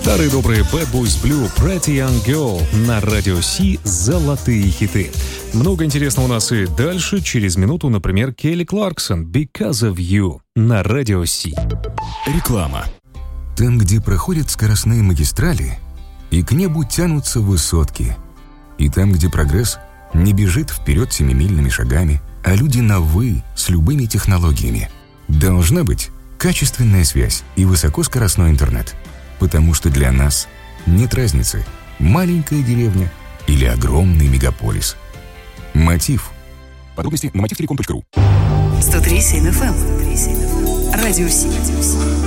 Старые добрые Bad Boys Blue, Pretty Young Girl на Радио Си, золотые хиты. Много интересного у нас и дальше. Через минуту, например, Келли Кларксон, Because of You на Радио Си. Реклама. Там, где проходят скоростные магистрали, и к небу тянутся высотки. И там, где прогресс не бежит вперед семимильными шагами, а люди на «вы» с любыми технологиями. Должна быть качественная связь и высокоскоростной интернет. Потому что для нас нет разницы, маленькая деревня или огромный мегаполис. Мотив. Подробности на motivtelecom.ru. 103.7 FM. Радио Си.